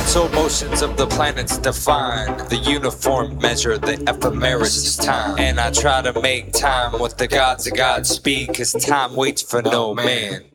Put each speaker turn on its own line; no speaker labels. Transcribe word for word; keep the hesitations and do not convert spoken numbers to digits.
orbital motions of the planets define the uniform measure, the ephemeris time. And I try to make time with the gods of Godspeed, cause time waits for no man.